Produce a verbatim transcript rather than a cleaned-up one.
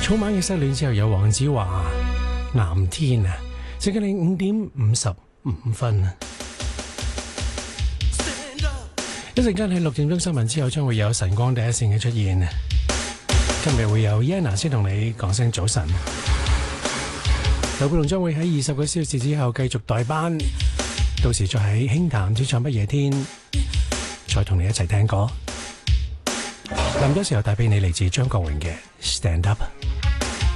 草蜢嘅失戀之後有黃子華藍天啊，時間你五點五十五分啊。一陣間喺六點鐘新聞之後將會有晨光第一線嘅出現啊。今日會有 Yana 先同你講聲早晨。劉佩龍將會喺二十個小時之後繼續代班，到時再喺輕談主唱不夜天，再同你一齊聽歌。臨咗時候帶俾你嚟自張國榮嘅 Stand Up。